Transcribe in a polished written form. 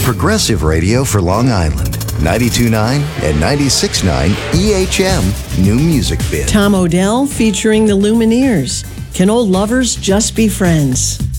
Progressive radio for Long Island. 92.9 and 96.9 EHM New Music Bid. Tom Odell featuring the Lumineers. Can old lovers just be friends?